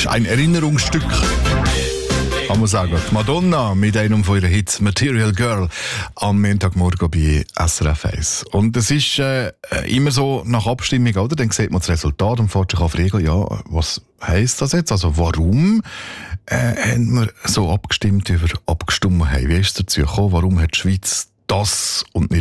ist ein Erinnerungsstück. Kann man sagen. Madonna mit einem von ihren Hits Material Girl am Montagmorgen bei SRF 1. Und es ist immer so nach Abstimmung, oder? Dann sieht man das Resultat und fährt sich an fragen, ja, was heisst das jetzt? Also warum haben wir so abgestimmt über Abgestimmt? Wie ist es dazu gekommen? Warum hat die Schweiz das und nicht